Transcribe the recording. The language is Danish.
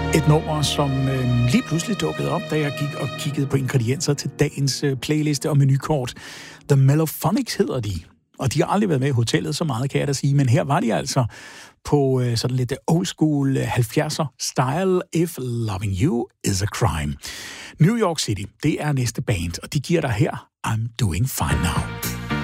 Et nummer, som lige pludselig dukkede op, da jeg gik og kiggede på ingredienser til dagens playliste og menukort. The Mellophonics hedder de, og de har aldrig været med i hotellet, så meget kan jeg da sige, men her var de altså på sådan lidt old school 70'er style, If Loving You Is a Crime. New York City, det er næste band, og de giver dig her I'm Doing Fine Now.